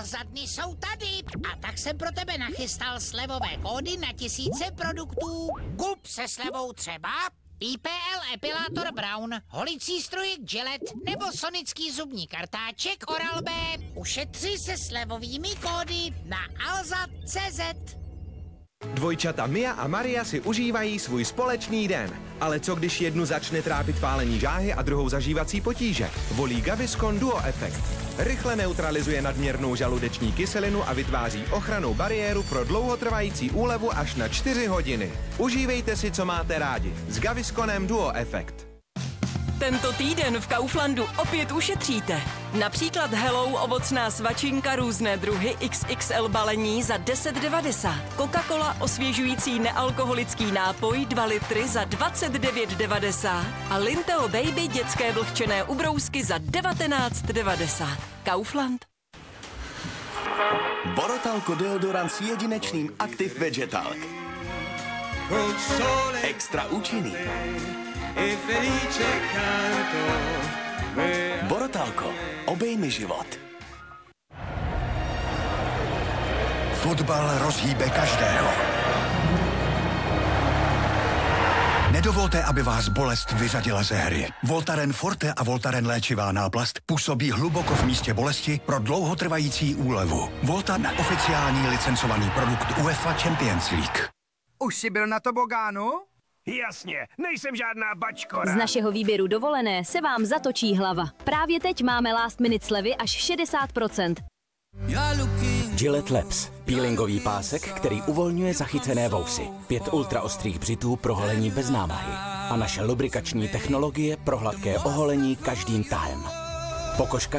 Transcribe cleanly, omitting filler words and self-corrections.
Alza-dny jsou tady. A tak jsem pro tebe nachystal slevové kódy na tisíce produktů. Gulp se slevou třeba, IPL epilátor Brown, holicí strojek Gillette nebo sonický zubní kartáček Oral-B. Ušetři se slevovými kódy na alza.cz. Dvojčata Mia a Maria si užívají svůj společný den. Ale co když jednu začne trápit pálení žáhy a druhou zažívací potíže? Volí Gaviscon Duo Effect. Rychle neutralizuje nadměrnou žaludeční kyselinu a vytváří ochrannou bariéru pro dlouhotrvající úlevu až na 4 hodiny. Užívejte si, co máte rádi. S Gavisconem Duo Effect. Tento týden v Kauflandu opět ušetříte. Například Hello ovocná svačinka různé druhy XXL balení za 10,90. Coca-Cola osvěžující nealkoholický nápoj 2 litry za 29,90. A Linteo Baby dětské vlhčené ubrousky za 19,90. Kaufland. Borotalco deodorant s jedinečným Active Vegetalk. Extra účinný. Borotalco. Obejmi život. Fotbal rozhýbe každého. Nedovolte, aby vás bolest vyřadila ze hry. Voltaren Forte a Voltaren léčivá náplast působí hluboko v místě bolesti pro dlouhotrvající úlevu. Voltaren, oficiální licencovaný produkt UEFA Champions League. Už jsi byl na tobogánu? Jasně, nejsem žádná bačkora. Z našeho výběru dovolené se vám zatočí hlava. Právě teď máme last minute slevy až 60%. Gillette Labs. Peelingový pásek, který uvolňuje zachycené vousy. 5 ultraostrých břitů pro holení bez námahy. A naše lubrikační technologie pro hladké oholení každým tahem. Pokožka